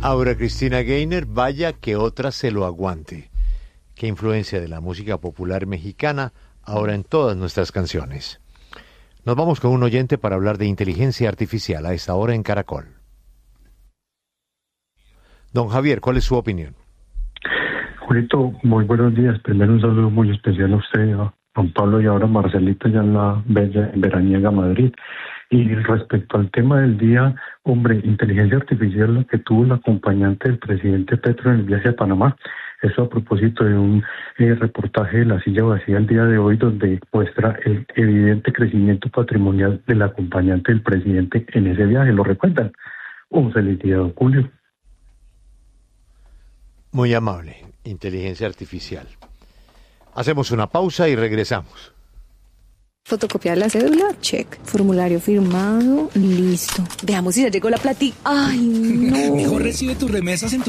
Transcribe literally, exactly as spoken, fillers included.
Aura Cristina Gaynor, vaya que otra se lo aguante. Qué influencia de la música popular mexicana ahora en todas nuestras canciones. Nos vamos con un oyente para hablar de inteligencia artificial a esta hora en Caracol. Don Javier, ¿cuál es su opinión? Julito, muy buenos días. Primero un saludo muy especial a usted, a Juan Pablo y ahora a Marcelita ya en la bella veraniega Madrid. Y respecto al tema del día, hombre, inteligencia artificial, la que tuvo la acompañante del presidente Petro en el viaje a Panamá. Eso a propósito de un eh, reportaje de La Silla Vacía el día de hoy, donde muestra el evidente crecimiento patrimonial del acompañante del presidente en ese viaje. ¿Lo recuerdan? Un feliz día, don Julio. Muy amable, inteligencia artificial. Hacemos una pausa y regresamos. Fotocopiar la cédula, check. Formulario firmado, listo. Veamos si ya llegó la platica. Ay, no. Mejor recibe tus remesas en tu